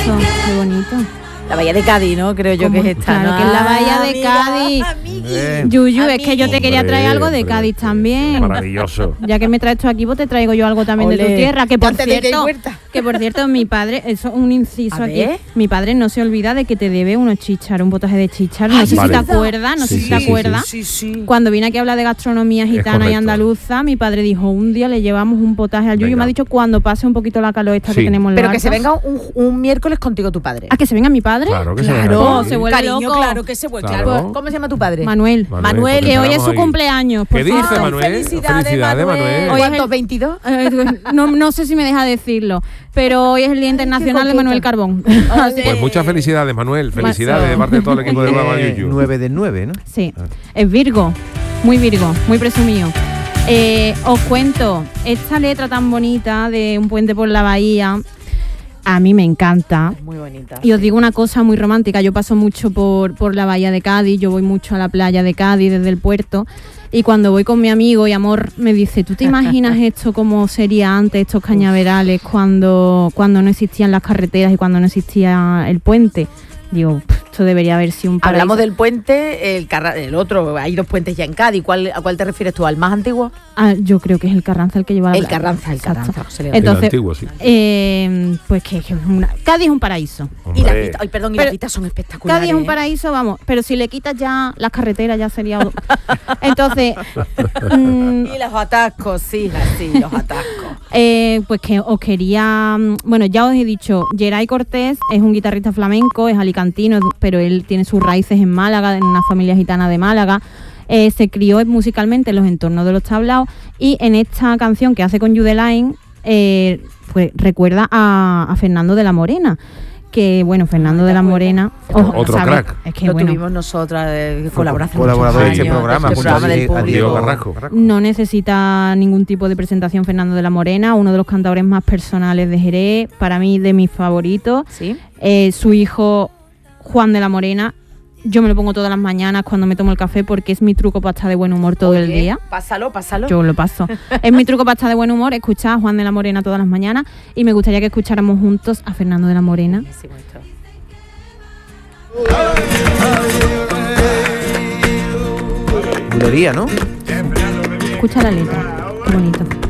esto? Qué bonito. La bahía de Cádiz, ¿no? Creo yo que es esta. Claro, ¿no? que es la bahía de Cádiz. Yuyu, es que yo te quería traer algo de Cádiz también. Maravilloso. Ya que me traes tú aquí, pues te traigo yo algo también de tu tierra. Que por cierto, mi padre, eso es un inciso aquí. Mi padre no se olvida de que te debe unos chícharos, un potaje de chícharos. No sé si te acuerdas, no sé si te acuerdas. Cuando vine aquí a hablar de gastronomía gitana y andaluza, mi padre dijo, un día le llevamos un potaje al Yuyu. Me ha dicho cuando pase un poquito la calor esta que tenemos en la Pero que se venga un miércoles contigo tu padre. ¿A que se venga mi padre? Claro, que se vuelve cariño, loco. Claro que se vuelve. Claro. ¿Cómo se llama tu padre? Manuel, que hoy es su cumpleaños. ¿Qué dice Manuel? Felicidades, Manuel. ¿Cuántos? 22. No sé si me deja decirlo, pero hoy es el Día Internacional de Manuel Carbón. Pues muchas felicidades, Manuel. Felicidades de parte de todo el equipo de Brava Yuyu. 9 de 9, ¿no? Sí, es Virgo, muy presumido. Os cuento, esta letra tan bonita de Un puente por la bahía, a mí me encanta. Muy bonita. Y os digo una cosa muy romántica, yo paso mucho por la bahía de Cádiz, yo voy mucho a la playa de Cádiz desde el puerto, y cuando voy con mi amigo y Amor me dice, ¿tú te imaginas esto como sería antes, estos cañaverales, cuando no existían las carreteras y cuando no existía el puente? Digo, esto debería haber sido un paraíso. Hablamos del puente, el otro, hay 2 puentes ya en Cádiz. ¿A cuál te refieres tú? ¿Al más antiguo? Yo creo que es el Carranza el que lleva la El Carranza. Entonces, el antiguo, sí. Pues que Cádiz es un paraíso. Y las vistas, las vistas son espectaculares. Cádiz es un paraíso, vamos, pero si le quitas ya las carreteras ya sería... Entonces... y los atascos, sí, los atascos. Pues que os quería... Bueno, ya os he dicho, Geray Cortés es un guitarrista flamenco, es alicantino, pero él tiene sus raíces en Málaga, en una familia gitana de Málaga. Se crió musicalmente en los entornos de los tablaos, y en esta canción que hace con Judeline, pues recuerda a Fernando de la Morena. Que bueno, Fernando de la Morena, otro crack. Es que lo tuvimos nosotras colaborador en este programa, del público. Garrajo. No necesita ningún tipo de presentación Fernando de la Morena, uno de los cantadores más personales de Jerez, para mí de mis favoritos. ¿Sí? Su hijo Juan de la Morena, yo me lo pongo todas las mañanas cuando me tomo el café porque es mi truco para estar de buen humor todo el día. Pásalo. Yo lo paso. Es mi truco para estar de buen humor, escuchar a Juan de la Morena todas las mañanas, y me gustaría que escucháramos juntos a Fernando de la Morena. Bulería, ¿no? Escucha la letra, qué bonito.